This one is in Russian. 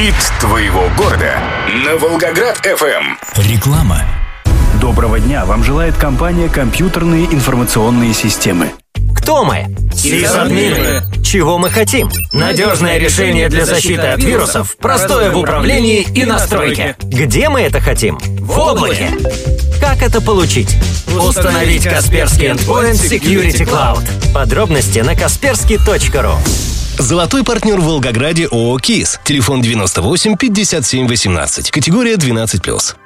Хит твоего города на Волгоград-ФМ. Реклама. Доброго дня! Вам желает компания «Компьютерные информационные системы». Кто мы? Сисадмины. Чего мы хотим? Надежное решение для защиты от вирусов, простое в управлении и настройке. Где мы это хотим? В облаке. Как это получить? Установить Касперский Endpoint Security Cloud. Подробности на kaspersky.ru. Золотой партнер в Волгограде ООО «КИС». Телефон 98 57 18. Категория 12+.